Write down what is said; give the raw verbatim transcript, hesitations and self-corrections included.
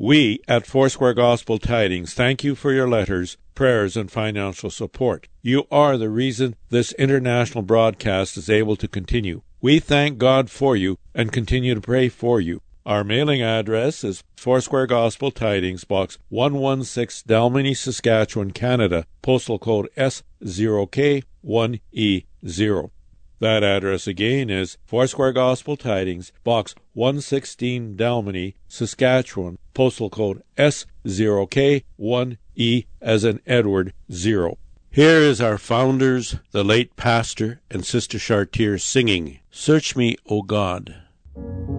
We at Foursquare Gospel Tidings thank you for your letters, prayers, and financial support. You are the reason this international broadcast is able to continue. We thank God for you and continue to pray for you. Our mailing address is Foursquare Gospel Tidings, Box one one six, Dalmeny, Saskatchewan, Canada, postal code S zero K one E zero. That address again is Foursquare Gospel Tidings, Box one sixteen, Dalmeny, Saskatchewan, postal code S zero K one E as in Edward, zero. Here is our founders, the late pastor and Sister Chartier, singing, "Search Me, O God."